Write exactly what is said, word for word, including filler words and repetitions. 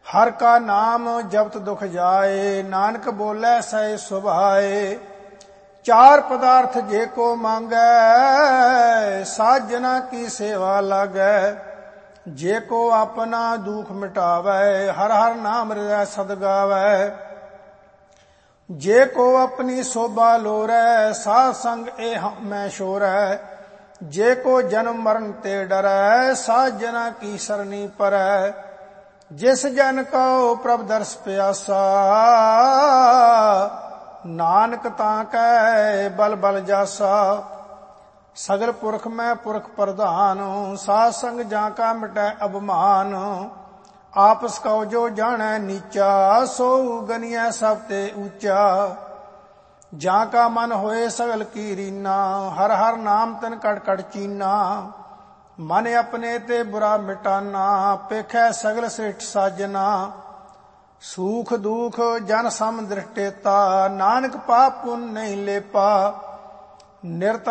हर का नाम जपत दुख जाए, नानक बोले सै सुभाए। चार पदार्थ जे को मांगै, साध जना की सेवा लागै। जे को अपना दुख मिटावै, हर हर नाम हृदय सद गावै। जे को अपनी शोभा लोरै, साध संग ए मैं शोरै। जे को जन्म मरण ते डरै, साध जना की सरनी परै। जिस जन को प्रभ दर्श प्यासा, नानक ताकै बल बल जासा। सगल पुरख मैं पुरख प्रधान, साध संग जाका मिटै अभिमान। आपस कौ जो जानै नीचा, सो गनियै सब ते ऊंचा। जाका मन होए सगल की रीना, हर हर नाम तन कट कट चीना। मन अपने ते बुरा मिटाना, पेखै सगल श्रेष्ठ साजना। सूख दुख जन सम दृष्टेता, नानक पाप पुन नहीं लेपा। निरत